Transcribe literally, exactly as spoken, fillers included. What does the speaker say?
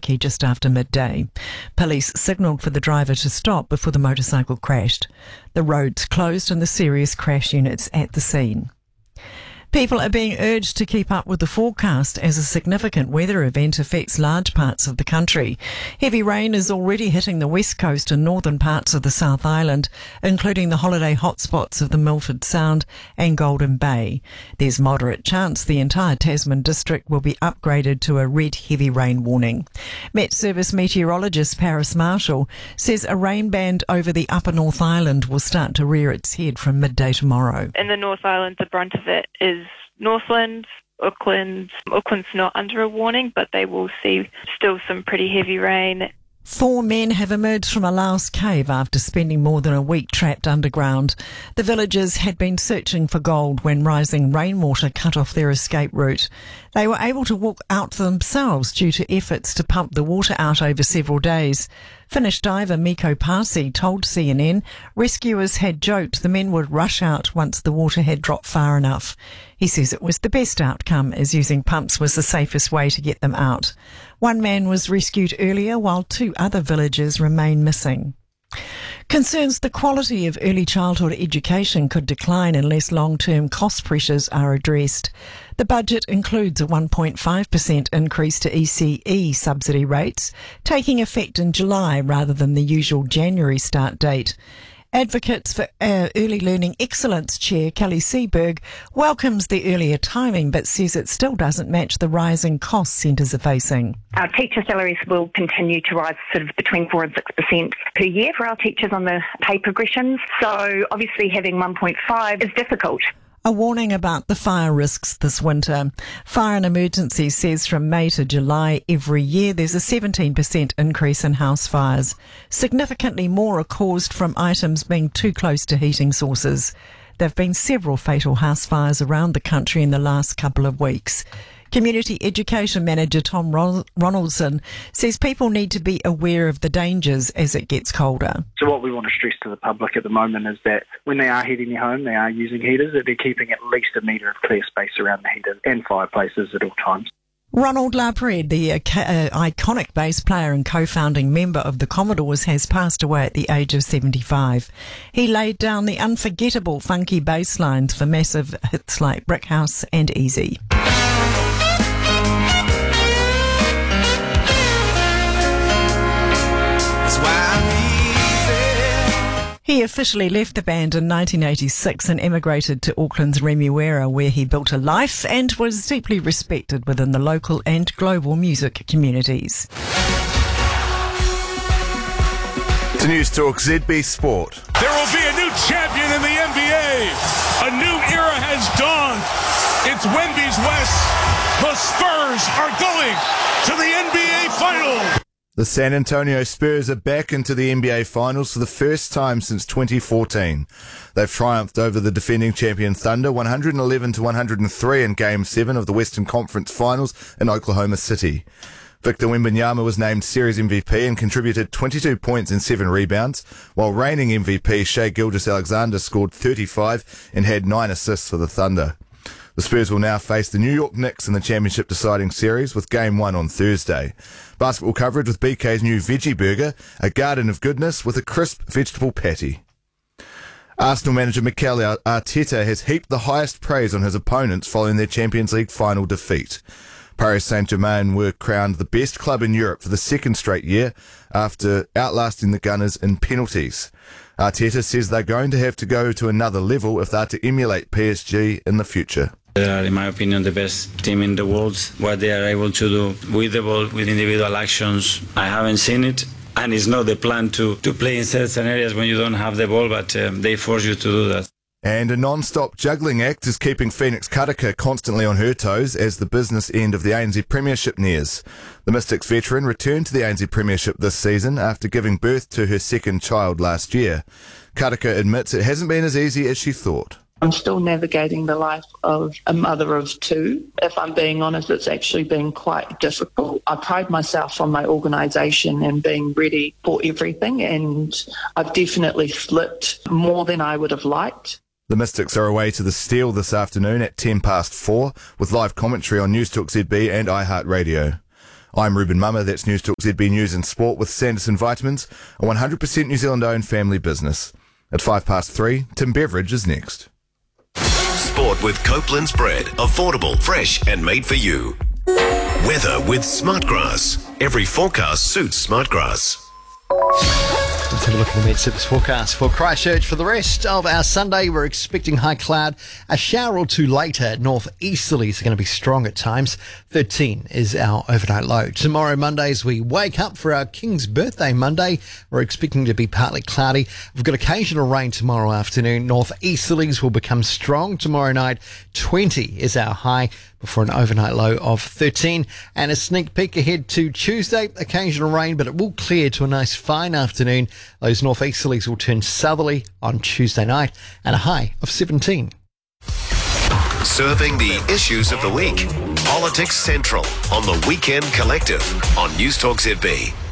Taranaki just after midday. Police signalled for the driver to stop before the motorcycle crashed. The roads closed and the serious crash units at the scene. People are being urged to keep up with the forecast as a significant weather event affects large parts of the country. Heavy rain is already hitting the west coast and northern parts of the South Island, including the holiday hotspots of the Milford Sound and Golden Bay. There's moderate chance the entire Tasman district will be upgraded to a red heavy rain warning. Met Service meteorologist Paris Marshall says a rain band over the upper North Island will start to rear its head from midday tomorrow. In the North Island, the brunt of it is Northland, Auckland. Auckland's not under a warning, but they will see still some pretty heavy rain. Four men have emerged from a Laos cave after spending more than a week trapped underground. The villagers had been searching for gold when rising rainwater cut off their escape route. They were able to walk out themselves due to efforts to pump the water out over several days. Finnish diver Mikko Pasi told C N N rescuers had joked the men would rush out once the water had dropped far enough. He says it was the best outcome, as using pumps was the safest way to get them out. One man was rescued earlier while two other villagers remain missing. Concerns the quality of early childhood education could decline unless long-term cost pressures are addressed. The budget includes a one point five percent increase to E C E subsidy rates, taking effect in July rather than the usual January start date. Advocates for uh, Early Learning Excellence Chair Kelly Seberg welcomes the earlier timing but says it still doesn't match the rising costs centres are facing. Our teacher salaries will continue to rise sort of between four and six percent per year for our teachers on the pay progressions. So obviously having one point five is difficult. A warning about the fire risks this winter. Fire and Emergency says from May to July every year there's a seventeen percent increase in house fires. Significantly more are caused from items being too close to heating sources. There have been several fatal house fires around the country in the last couple of weeks. Community Education Manager Tom Ronaldson says people need to be aware of the dangers as it gets colder. So what we want to stress to the public at the moment is that when they are heating their home, they are using heaters, that they're keeping at least a metre of clear space around the heaters and fireplaces at all times. Ronald Lapred, the uh, uh, iconic bass player and co-founding member of the Commodores, has passed away at the age of seventy-five. He laid down the unforgettable funky bass lines for massive hits like Brick House and Easy. He officially left the band in nineteen eighty-six and emigrated to Auckland's Remuera, where he built a life and was deeply respected within the local and global music communities. To News Talk Z B Sport. There will be a new champion in the N B A. A new era has dawned. It's Wendy's West. The Spurs are going to the N B A Finals. The San Antonio Spurs are back into the N B A Finals for the first time since twenty fourteen. They've triumphed over the defending champion Thunder one eleven to one oh three in Game seven of the Western Conference Finals in Oklahoma City. Victor Wembanyama was named Series M V P and contributed twenty-two points and seven rebounds, while reigning M V P Shai Gilgeous-Alexander scored thirty-five and had nine assists for the Thunder. The Spurs will now face the New York Knicks in the championship deciding series with Game one on Thursday. Basketball coverage with B K's new Veggie Burger, a garden of goodness with a crisp vegetable patty. Arsenal manager Mikel Arteta has heaped the highest praise on his opponents following their Champions League final defeat. Paris Saint-Germain were crowned the best club in Europe for the second straight year after outlasting the Gunners in penalties. Arteta says they're going to have to go to another level if they're to emulate P S G in the future. They are, in my opinion, the best team in the world. What they are able to do with the ball, with individual actions, I haven't seen it. And it's not the plan to, to play in certain areas when you don't have the ball, but um, they force you to do that. And a non-stop juggling act is keeping Phoenix Karaka constantly on her toes as the business end of the A N Z Premiership nears. The Mystics veteran returned to the A N Z Premiership this season after giving birth to her second child last year. Karaka admits it hasn't been as easy as she thought. I'm still navigating the life of a mother of two. If I'm being honest, it's actually been quite difficult. I pride myself on my organisation and being ready for everything, and I've definitely slipped more than I would have liked. The Mystics are away to the Steel this afternoon at ten past four with live commentary on News Talk Z B and iHeartRadio. I'm Ruben Mummer. That's News Talk Z B News and Sport with Sanderson Vitamins, a one hundred percent New Zealand-owned family business. At five past three, Tim Beveridge is next. Sport with Copeland's bread. Affordable, fresh and made for you. Weather with Smartgrass. Every forecast suits Smartgrass. Let's have a look at the Met-Service forecast for Christchurch. For the rest of our Sunday, we're expecting high cloud. A shower or two later. Northeasterlies are going to be strong at times. thirteen is our overnight low. Tomorrow, Monday, as we wake up for our King's birthday Monday, we're expecting to be partly cloudy. We've got occasional rain tomorrow afternoon. Northeasterlies will become strong tomorrow night. twenty is our high before an overnight low of thirteen. And a sneak peek ahead to Tuesday. Occasional rain, but it will clear to a nice fine afternoon. Those northeasterlies will turn southerly on Tuesday night and a high of seventeen. Serving the issues of the week. Politics Central on the Weekend Collective on News Talk Z B.